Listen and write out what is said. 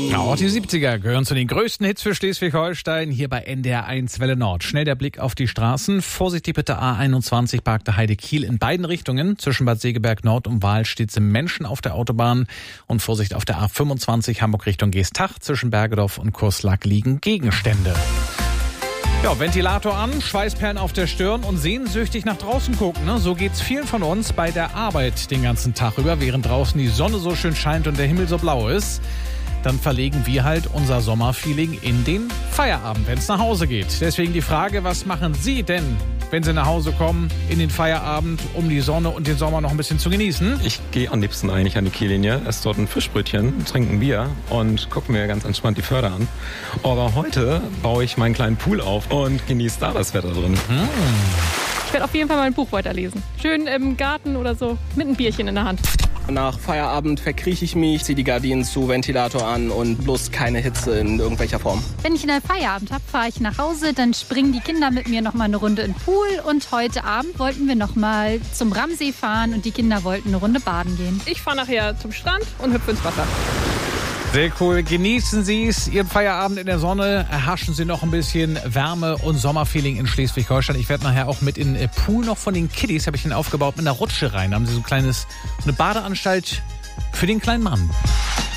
Ja, auch die 70er gehören zu den größten Hits für Schleswig-Holstein. Hier bei NDR 1 Welle Nord. Schnell der Blick auf die Straßen. Vorsichtig bitte A21 Parkte Heide Kiel in beiden Richtungen. Zwischen Bad Segeberg Nord und Wahl steht es Menschen auf der Autobahn. Und Vorsicht auf der A25 Hamburg Richtung Geestach. Zwischen Bergedorf und Kurslack liegen Gegenstände. Ja, Ventilator an, Schweißperlen auf der Stirn und sehnsüchtig nach draußen gucken. Ne? So geht's vielen von uns bei der Arbeit den ganzen Tag über, während draußen die Sonne so schön scheint und der Himmel so blau ist. Dann verlegen wir halt unser Sommerfeeling in den Feierabend, wenn es nach Hause geht. Deswegen die Frage, was machen Sie denn, wenn Sie nach Hause kommen, in den Feierabend, um die Sonne und den Sommer noch ein bisschen zu genießen? Ich gehe am liebsten eigentlich an die Kiellinie, esse dort ein Fischbrötchen, trinke ein Bier und gucke mir ganz entspannt die Förder an. Aber heute baue ich meinen kleinen Pool auf und genieße da das Wetter drin. Ich werde auf jeden Fall mal ein Buch weiterlesen. Schön im Garten oder so, mit einem Bierchen in der Hand. Nach Feierabend verkrieche ich mich, ziehe die Gardinen zu, Ventilator an und bloß keine Hitze in irgendwelcher Form. Wenn ich einen Feierabend habe, fahre ich nach Hause, dann springen die Kinder mit mir noch mal eine Runde in den Pool und heute Abend wollten wir noch mal zum Ramsee fahren und die Kinder wollten eine Runde baden gehen. Ich fahre nachher zum Strand und hüpfe ins Wasser. Sehr cool. Genießen Sie es, Ihren Feierabend in der Sonne. Erhaschen Sie noch ein bisschen Wärme und Sommerfeeling in Schleswig-Holstein. Ich werde nachher auch mit in den Pool noch von den Kiddies, habe ich ihn aufgebaut, mit einer Rutsche rein. Da haben Sie so eine Badeanstalt für den kleinen Mann.